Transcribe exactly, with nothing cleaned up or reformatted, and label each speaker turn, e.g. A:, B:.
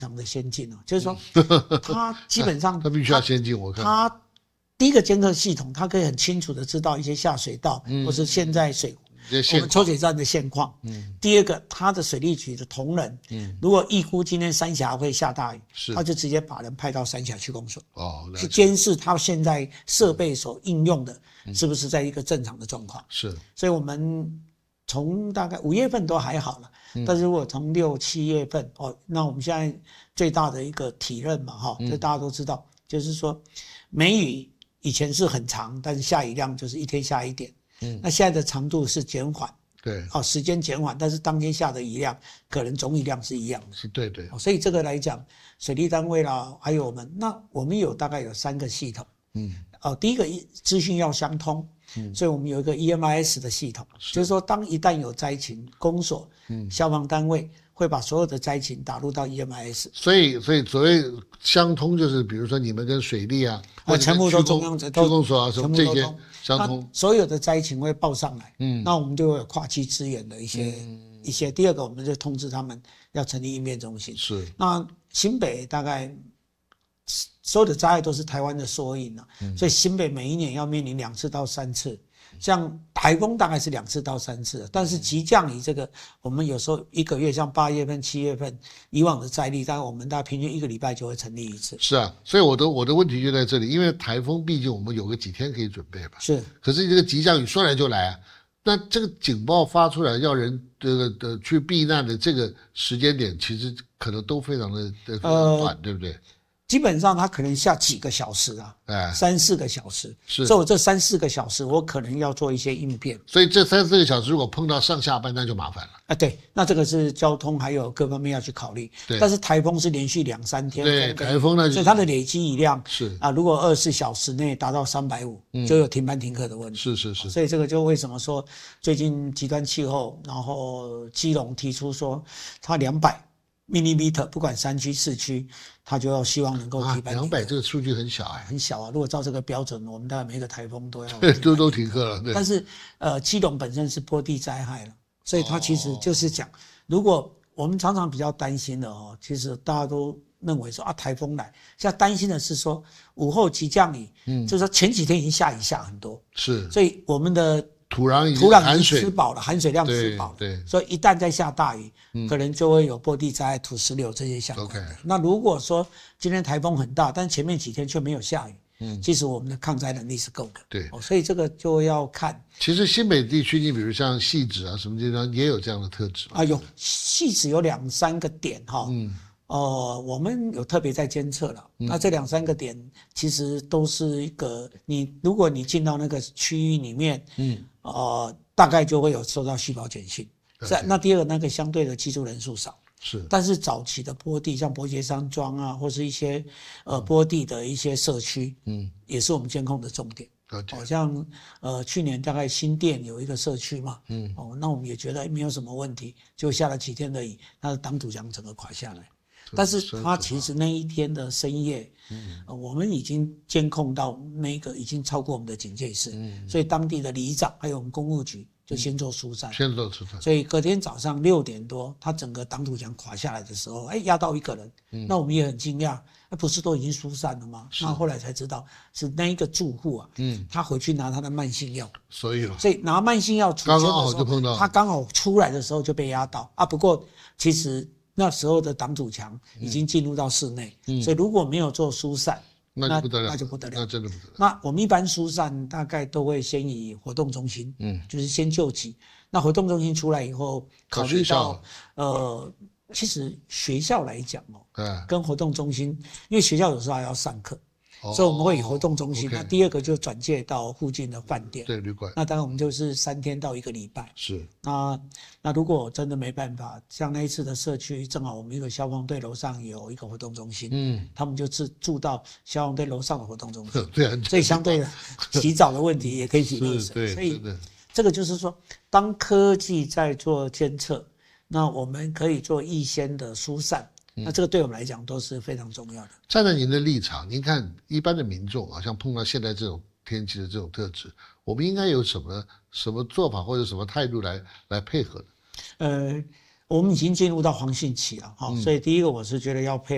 A: 常的先进哦，就是说它基本上
B: 它必须要先进，我看
A: 它第一个监测系统，它可以很清楚的知道一些下水道、嗯、或是现在水我们抽水站的现况。嗯，第二个，它的水利局的同仁，嗯，如果预估今天三峡会下大雨，是，他就直接把人派到三峡去供水，哦，去监视它现在设备所应用的是不是在一个正常的状况。是，所以我们从大概五月份都还好了，嗯、但是如果从六七月份哦，那我们现在最大的一个体认嘛，哈，这大家都知道，嗯、就是说梅雨以前是很长，但是下雨量就是一天下一点。嗯，那现在的长度是减缓，对，哦，时间减缓，但是当天下的雨量可能总雨量是一样的，
B: 是对对、
A: 哦，所以这个来讲，水利单位啦，还有我们，那我们有大概有三个系统，嗯，哦，第一个资讯要相通，嗯，所以我们有一个 E M I S 的系统，是就是说当一旦有灾情，公所、嗯，消防单位会把所有的灾情打入到 E M I S，
B: 所以所以所谓相通就是比如说你们跟水利啊，或者
A: 全部都中央
B: 区公所啊什么这些相通，
A: 所有的灾情会报上来，嗯，那我们就会有跨区支援的一些、嗯、一些。第二个，我们就通知他们要成立应变中心。是，那新北大概所有的灾害都是台湾的缩影啊、嗯，所以新北每一年要面临两次到三次。像台风大概是两次到三次，但是急降雨这个，我们有时候一个月，像八月份、七月份，以往的灾力，大概我们大概平均一个礼拜就会成立一次。
B: 是啊，所以我的我的问题就在这里，因为台风毕竟我们有个几天可以准备吧。
A: 是，
B: 可是这个急降雨说来就来啊，那这个警报发出来要人这个的去避难的这个时间点，其实可能都非常的非常短、呃，对不对？
A: 基本上它可能下几个小时啊，哎，三四个小时，
B: 是，
A: 所以我这三四个小时我可能要做一些应变。
B: 所以这三四个小时如果碰到上下班，那就麻烦了。
A: 啊，对，那这个是交通还有各方面要去考虑。对，但是台风是连续两三天，
B: 对，台风呢，
A: 所以它的累积雨量
B: 是
A: 啊，如果二十四小时内达到三百五十，就有停班停课的问题。
B: 是是是，
A: 所以这个就为什么说最近极端气候，然后基隆提出说它两百。millimeter 不管山区市区，他就要希望能够停班停课。
B: 两百这个数据很小哎，
A: 很小啊。如果照这个标准，我们大概每个台风都要
B: 都都停课了。对。
A: 但是呃，基隆本身是坡地灾害了，所以它其实就是讲，哦、如果我们常常比较担心的哦，其实大家都认为说啊，台风来，现在担心的是说午后急降雨，嗯，就是说前几天已经下雨下很多，
B: 是，
A: 所以我们的。
B: 土壤已
A: 经土壤已经吃饱了，含水量吃饱了，
B: 对，对，
A: 所以一旦再下大雨，嗯、可能就会有坡地灾害、土石流这些相关的。Okay. 那如果说今天台风很大，但前面几天却没有下雨，嗯，其实我们的抗灾能力是够的。
B: 对、
A: 哦，所以这个就要看。
B: 其实新北地区，你比如像汐止啊什么地方，也有这样的特质
A: 啊，有汐止有两三个点哈，嗯。呃，我们有特别在监测了、嗯，那这两三个点其实都是一个，你如果你进到那个区域里面，嗯，呃，大概就会有收到续保简讯。是，那第二个那个相对的居住人数少，是，但是早期的坡地，像伯杰山庄啊，或是一些呃坡地的一些社区，嗯，也是我们监控的重点。好像呃去年大概新店有一个社区嘛，嗯，哦，那我们也觉得没有什么问题，就下了几天的雨，它的挡土墙整个垮下来。但是他其实那一天的深夜，嗯呃、我们已经监控到那个已经超过我们的警戒室，嗯、所以当地的里长还有我们公务局就先做疏散，
B: 先做疏散。
A: 所以隔天早上六点多，他整个挡土墙垮下来的时候，哎，压到一个人，嗯、那我们也很惊讶，那不是都已经疏散了吗？那后来才知道是那一个住户啊，嗯，他回去拿他的慢性药，
B: 所以
A: 所以拿慢性药出现的时候，
B: 刚刚好就碰到，
A: 他刚好出来的时候就被压到啊。不过其实。那时候的挡土墙已经进入到室内、嗯，所以如果没有做疏散，
B: 那就不得了，
A: 那就不得了，
B: 那真的不得了。
A: 那我们一般疏散大概都会先以活动中心，嗯，就是先救急。那活动中心出来以后，考虑到呃，其实学校来讲哦，嗯，跟活动中心，因为学校有时候还要上课。哦、所以我们会以活动中心， okay, 那第二个就转介到附近的饭店，
B: 对，旅馆。
A: 那当然我们就是三天到一个礼拜。
B: 是。
A: 那那如果真的没办法，像那一次的社区，正好我们一个消防队楼上有一个活动中心，嗯，他们就住住到消防队楼上的活动中心，对，所以相对的洗澡的问题也可以洗热水。所以这个就是说，当科技在做监测，那我们可以做预先的疏散。那这个对我们来讲都是非常重要的。
B: 站在您的立场，您看一般的民众啊，像碰到现在这种天气的这种特质，我们应该有什么什么做法或者什么态度来来配合的？
A: 呃，我们已经进入到黄汛期了哈、嗯，所以第一个我是觉得要配合。